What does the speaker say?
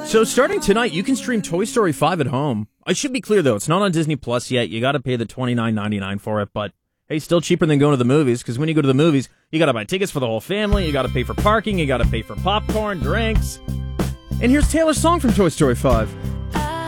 So starting tonight, you can stream Toy Story 5 at home. I should be clear, though. It's not on Disney Plus yet. You got to pay the $29.99 for it, but hey, still cheaper than going to the movies, because when you go to the movies, you got to buy tickets for the whole family, you got to pay for parking, you got to pay for popcorn, drinks. And here's Taylor's song from Toy Story 5.